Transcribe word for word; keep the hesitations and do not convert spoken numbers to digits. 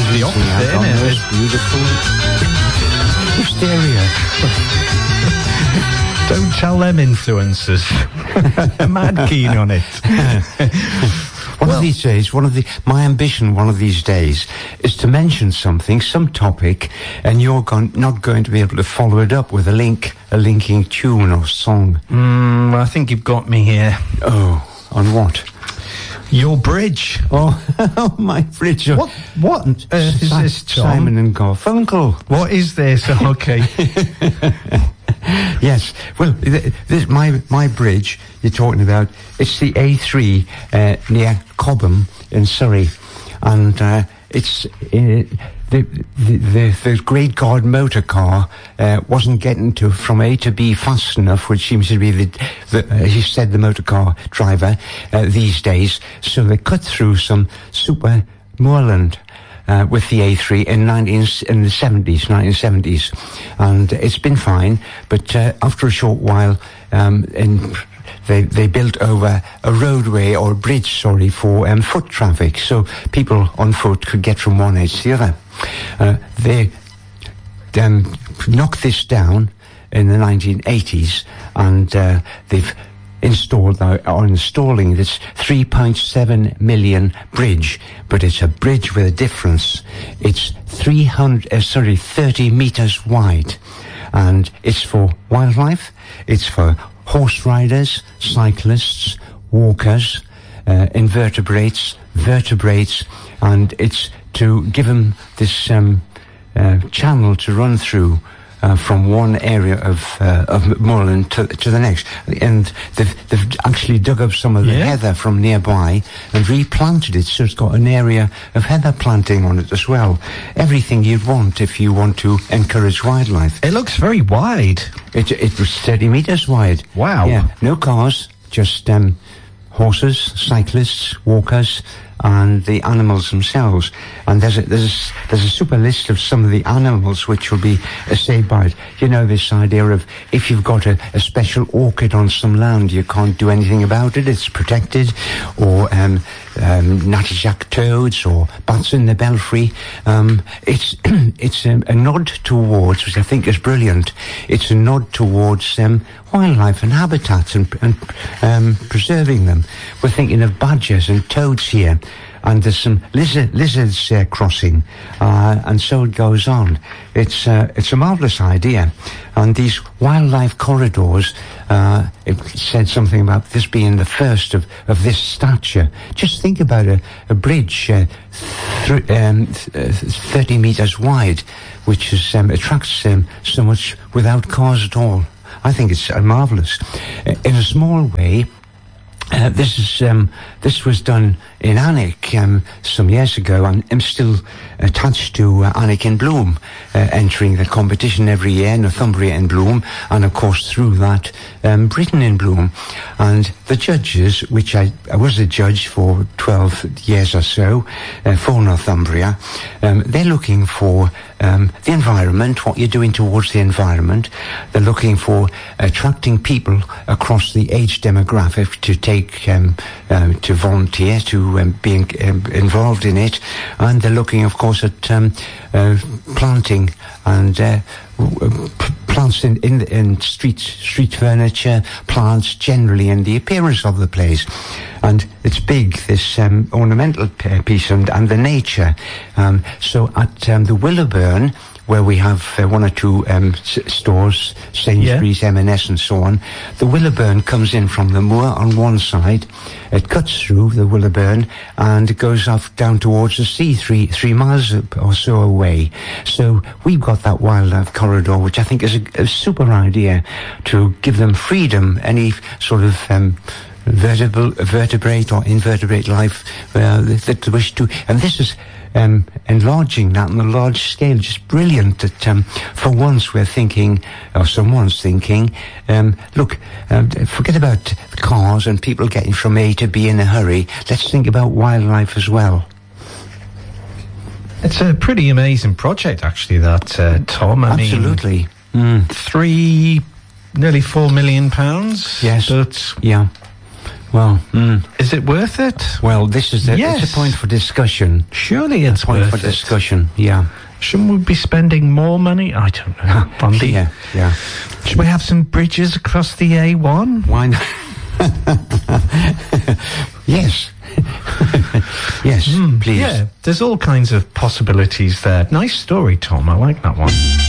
the opposite, isn't it? Beautiful hysteria. Don't tell them influencers. They're mad keen on it. One well, of these days, one of the my ambition one of these days is to mention something, some topic, and you're gon- not going to be able to follow it up with a link, a linking tune or song. Mm, I think you've got me here. Oh, on what? Your bridge. Oh, oh my bridge. What? What on earth is Si- this, Tom? Simon and Garfunkel. What is this? Okay. Yes. Well, th- this my my bridge you're talking about. It's the A three uh, near Cobham in Surrey, and uh, it's uh, the, the the the Great Guard motor car uh, wasn't getting to from A to B fast enough, which seems to be the, the uh, he said the motor car driver uh, these days. So they cut through some super moorland. Uh, with the A three in nineteen in the seventies, nineteen seventies, and it's been fine. But uh, after a short while, um, in, they they built over a roadway or a bridge, sorry, for um, foot traffic, so people on foot could get from one edge to the other. Uh, they um, knocked this down in the nineteen eighties, and uh, they've installed are installing this three point seven million bridge, but it's a bridge with a difference. It's three hundred, uh, sorry, thirty meters wide, and it's for wildlife. It's for horse riders, cyclists, walkers, uh, invertebrates, vertebrates, and it's to give them this um, uh, channel to run through. Uh, from one area of uh, of moorland to, to the next, and they've they've actually dug up some of the yeah. heather from nearby and replanted it, so it's got an area of heather planting on it as well. Everything you'd want if you want to encourage wildlife. It looks very wide. It it was thirty meters wide. Wow. Yeah, no cars, just um, horses, cyclists, walkers, and the animals themselves. And there's a, there's a, there's a super list of some of the animals which will be uh, saved by it. You know, this idea of if you've got a, a special orchid on some land, you can't do anything about it, it's protected, or um, um, natterjack toads, or bats in the belfry. Um, it's it's a, a nod towards, which I think is brilliant, it's a nod towards um, wildlife and habitats and, and um, preserving them. We're thinking of badgers and toads here, and there's some lizard, lizards uh, crossing, uh, and so it goes on. It's uh, it's a marvellous idea, and these wildlife corridors. Uh, it said something about this being the first of, of this stature. Just think about a, a bridge uh, th- um, th- thirty meters wide, which is, um, attracts um, so much without cars at all. I think it's uh, marvellous. In a small way, uh, this is um, this was done in Alnwick um, some years ago, and I'm still attached to uh, Alnwick in Bloom, uh, entering the competition every year, Northumbria in Bloom, and of course through that um, Britain in Bloom. And the judges, which I, I was a judge for twelve years or so uh, for Northumbria, um, they're looking for um, the environment, what you're doing towards the environment. They're looking for attracting people across the age demographic to take um, um, to volunteer, to um, be in, um, involved in it, and they're looking, of course, at um, uh, planting and uh, plants in, in in street street furniture, plants generally, and the appearance of the place. And it's big, this um, ornamental piece, and, and the nature. Um, so at um, the Willowburn, where we have uh, one or two um, s- stores, Sainsbury's, yeah. M and S and so on, the Willowburn comes in from the moor on one side, it cuts through the Willowburn, and it goes off down towards the sea, three three miles or so away. So we've got that wildlife corridor, which I think is a, a super idea to give them freedom, any sort of um, vertebral, vertebrate or invertebrate life uh, that they wish to. And this is Um, enlarging that on a large scale, just brilliant that um, for once we're thinking, or someone's thinking, um, look, um, forget about the cars and people getting from A to B in a hurry, let's think about wildlife as well. It's a pretty amazing project, actually, that, uh, Tom. I Absolutely. mean, mm. three, nearly four million pounds. Yes. But yeah. Well, mm, Is it worth it? well, this is the, Yes. it's a point for discussion. Surely it's Point worth for it. discussion. Yeah. Shouldn't we be spending more money? I don't know. Bundy. Yeah. Yeah. Should we have some bridges across the A one? Why not? Yes. Yes. Please. Yeah, there's all kinds of possibilities there. Nice story, Tom. I like that one.